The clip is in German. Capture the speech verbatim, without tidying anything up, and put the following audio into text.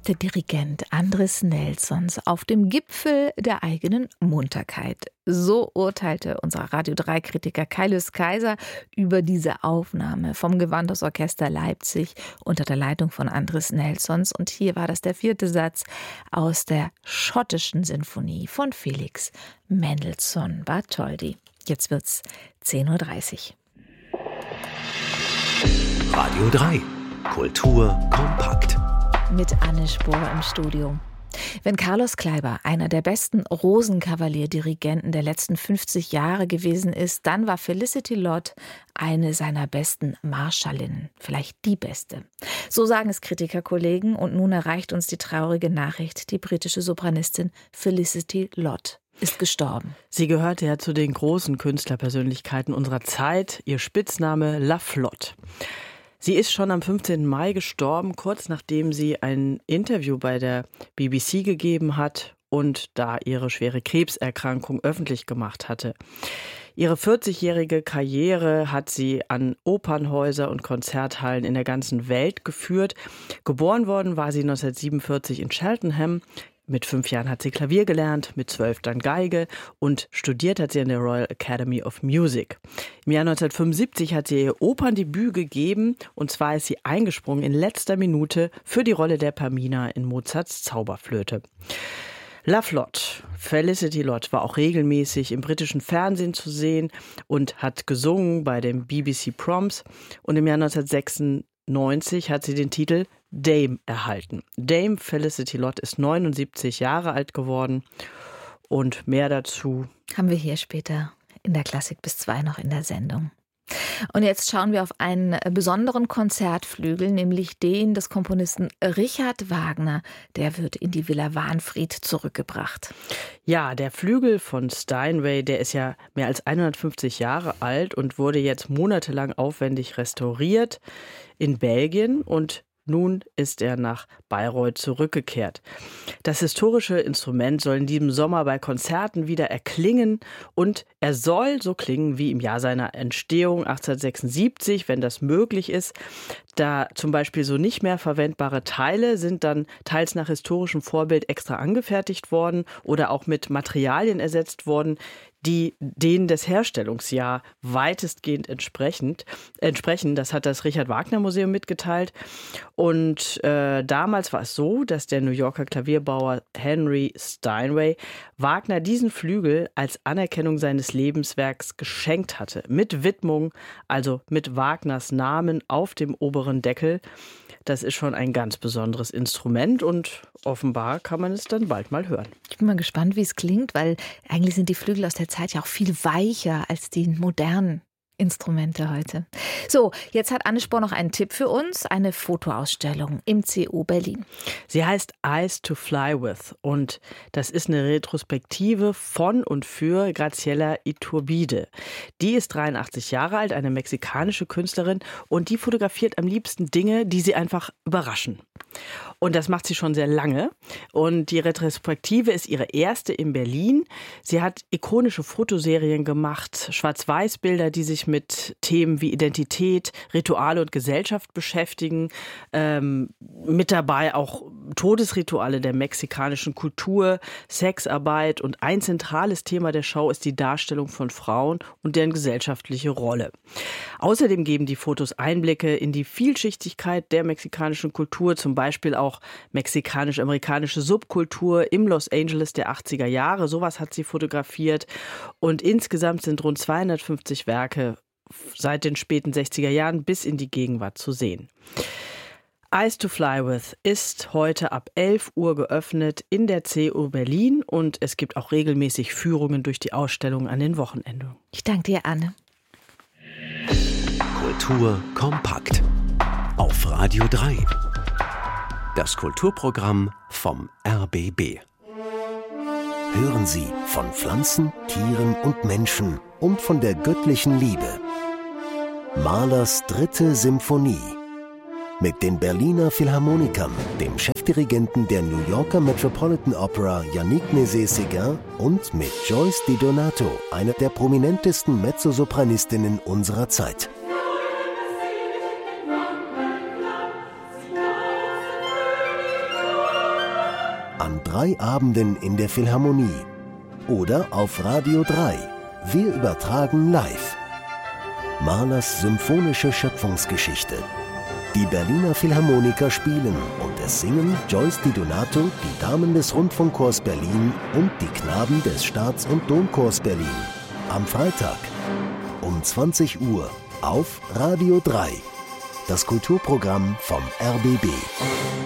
Der Dirigent Andris Nelsons auf dem Gipfel der eigenen Munterkeit. So urteilte unser Radio drei Kritiker Kaius Kaiser über diese Aufnahme vom Gewandhausorchester Leipzig unter der Leitung von Andris Nelsons. Und hier war das der vierte Satz aus der schottischen Sinfonie von Felix Mendelssohn Bartholdy. Jetzt wird's zehn Uhr dreißig. Radio drei. Kultur kompakt. Mit Anne Spohr im Studio. Wenn Carlos Kleiber einer der besten Rosenkavalier-Dirigenten der letzten fünfzig Jahre gewesen ist, dann war Felicity Lott eine seiner besten Marschallinnen, vielleicht die beste. So sagen es Kritikerkollegen, und nun erreicht uns die traurige Nachricht: Die britische Sopranistin Felicity Lott ist gestorben. Sie gehörte ja zu den großen Künstlerpersönlichkeiten unserer Zeit, ihr Spitzname La Flotte. Sie ist schon am fünfzehnten Mai gestorben, kurz nachdem sie ein Interview bei der B B C gegeben hat und da ihre schwere Krebserkrankung öffentlich gemacht hatte. Ihre vierzigjährige Karriere hat sie an Opernhäuser und Konzerthallen in der ganzen Welt geführt. Geboren worden war sie neunzehnhundertsiebenundvierzig in Cheltenham. Mit fünf Jahren hat sie Klavier gelernt, mit zwölf dann Geige und studiert hat sie an der Royal Academy of Music. Im Jahr neunzehnhundertfünfundsiebzig hat sie ihr Operndebüt gegeben, und zwar ist sie eingesprungen in letzter Minute für die Rolle der Pamina in Mozarts Zauberflöte. La Flotte, Felicity Lott, war auch regelmäßig im britischen Fernsehen zu sehen und hat gesungen bei den B B C Proms, und im Jahr neunzehnhundertsechsundneunzig hat sie den Titel Dame erhalten. Dame Felicity Lott ist neunundsiebzig Jahre alt geworden, und mehr dazu haben wir hier später in der Klassik bis zwei noch in der Sendung. Und jetzt schauen wir auf einen besonderen Konzertflügel, nämlich den des Komponisten Richard Wagner. Der wird in die Villa Wahnfried zurückgebracht. Ja, der Flügel von Steinway, der ist ja mehr als hundertfünfzig Jahre alt und wurde jetzt monatelang aufwendig restauriert in Belgien, und nun ist er nach Bayreuth zurückgekehrt. Das historische Instrument soll in diesem Sommer bei Konzerten wieder erklingen, und er soll so klingen wie im Jahr seiner Entstehung achtzehnhundertsechsundsiebzig, wenn das möglich ist. Da zum Beispiel so nicht mehr verwendbare Teile sind dann teils nach historischem Vorbild extra angefertigt worden oder auch mit Materialien ersetzt worden, die denen des Herstellungsjahr weitestgehend entsprechend, entsprechen. Das hat das Richard Wagner Museum mitgeteilt. Und äh, damals war es so, dass der New Yorker Klavierbauer Henry Steinway Wagner diesen Flügel als Anerkennung seines Lebenswerks geschenkt hatte. Mit Widmung, also mit Wagners Namen auf dem oberen Deckel. Das ist schon ein ganz besonderes Instrument, und offenbar kann man es dann bald mal hören. Ich bin mal gespannt, wie es klingt, weil eigentlich sind die Flügel aus der Zeit ja auch viel weicher als die modernen Instrumente heute. So, jetzt hat Anne Spohr noch einen Tipp für uns, eine Fotoausstellung im C O Berlin. Sie heißt Eyes to Fly With, und das ist eine Retrospektive von und für Graciela Iturbide. Die ist dreiundachtzig Jahre alt, eine mexikanische Künstlerin, und die fotografiert am liebsten Dinge, die sie einfach überraschen. Und das macht sie schon sehr lange. Und die Retrospektive ist ihre erste in Berlin. Sie hat ikonische Fotoserien gemacht, Schwarz-Weiß-Bilder, die sich mit Themen wie Identität, Rituale und Gesellschaft beschäftigen. Ähm, mit dabei auch Todesrituale der mexikanischen Kultur, Sexarbeit, und ein zentrales Thema der Show ist die Darstellung von Frauen und deren gesellschaftliche Rolle. Außerdem geben die Fotos Einblicke in die Vielschichtigkeit der mexikanischen Kultur, zum Beispiel auch mexikanisch-amerikanische Subkultur im Los Angeles der achtziger Jahre. Sowas hat sie fotografiert, und insgesamt sind rund zweihundertfünfzig Werke seit den späten sechziger Jahren bis in die Gegenwart zu sehen. Eyes to Fly With ist heute ab elf Uhr geöffnet in der C O Berlin, und es gibt auch regelmäßig Führungen durch die Ausstellung an den Wochenenden. Ich danke dir, Anne. Kultur kompakt auf Radio drei. Das Kulturprogramm vom R B B. Hören Sie von Pflanzen, Tieren und Menschen und von der göttlichen Liebe. Mahlers dritte Symphonie. Mit den Berliner Philharmonikern, dem Chefdirigenten der New Yorker Metropolitan Opera Yannick Nézet-Séguin und mit Joyce DiDonato, einer der prominentesten Mezzosopranistinnen unserer Zeit. an drei Abenden in der Philharmonie. Oder auf Radio drei. Wir übertragen live. Mahlers symphonische Schöpfungsgeschichte. Die Berliner Philharmoniker spielen und es singen Joyce Di Donato, die Damen des Rundfunkchors Berlin und die Knaben des Staats- und Domchors Berlin. Am Freitag um zwanzig Uhr auf Radio drei. Das Kulturprogramm vom R B B.